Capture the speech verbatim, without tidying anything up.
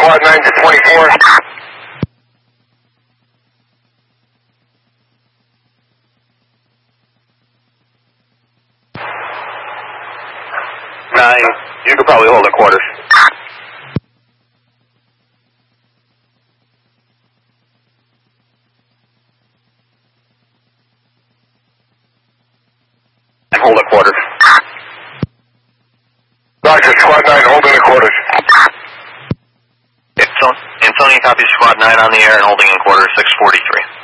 Squad nine to twenty-four. Nine, you could probably hold the quarters. And hold the quarters. Roger, Squad nine holding the quarters. Antonio copies Squad nine on the air and holding in quarters six forty-three.